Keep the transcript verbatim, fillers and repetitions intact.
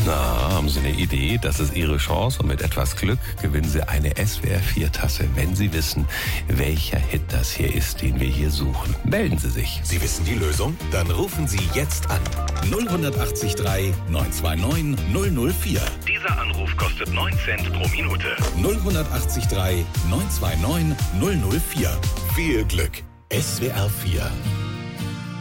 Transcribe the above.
Na, haben Sie eine Idee? Das ist Ihre Chance und mit etwas Glück gewinnen Sie eine S W R vier Tasse, wenn Sie wissen, welcher Hit das hier ist, den wir hier suchen. Melden Sie sich. Sie wissen die Lösung? Dann rufen Sie jetzt an. null acht drei neun zwei neun null null vier. Dieser Anruf kostet neun Cent pro Minute. null acht drei neun zwei neun null null vier. Viel Glück. S W R vier.